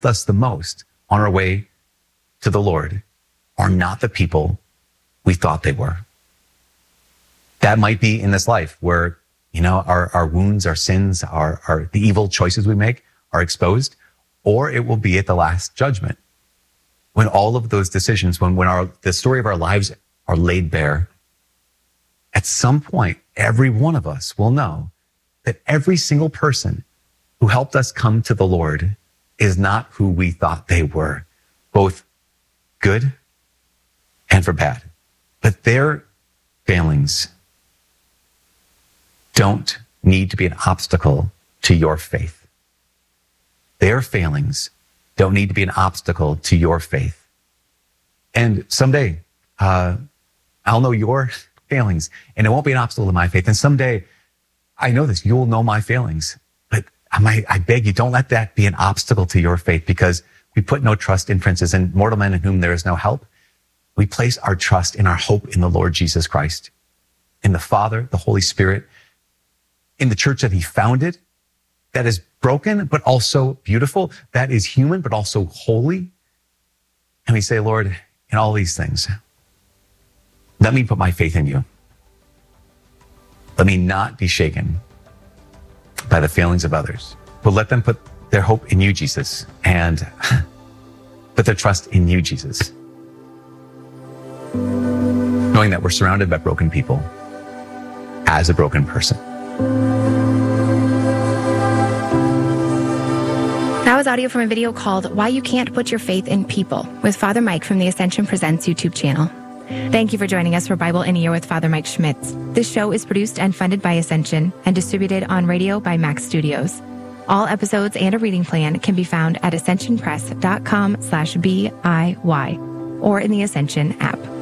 helped us the most on our way to the Lord are not the people we thought they were. That might be in this life where, our wounds, our sins, the evil choices we make are exposed, or it will be at the last judgment. When all of those decisions, when the story of our lives are laid bare, at some point, every one of us will know that every single person who helped us come to the Lord is not who we thought they were, both good and for bad. But their failings don't need to be an obstacle to your faith. Their failings don't need to be an obstacle to your faith. And someday, I'll know your failings, and it won't be an obstacle to my faith. And someday, I know this, you'll know my failings. But I beg you, don't let that be an obstacle to your faith, because we put no trust in princes and mortal men in whom there is no help. We place our trust and our hope in the Lord Jesus Christ, in the Father, the Holy Spirit, in the church that he founded, that is broken, but also beautiful, that is human, but also holy. And we say, Lord, in all these things, let me put my faith in you. Let me not be shaken by the failings of others, but let them put their hope in you, Jesus, and put their trust in you, Jesus. Knowing that we're surrounded by broken people as a broken person. That was audio from a video called Why You Can't Put Your Faith in People with Father Mike from the Ascension Presents YouTube channel. Thank you for joining us for Bible in a Year with Father Mike Schmitz. This show is produced and funded by Ascension and distributed on radio by Max Studios. All episodes and a reading plan can be found at ascensionpress.com/BIY or in the Ascension app.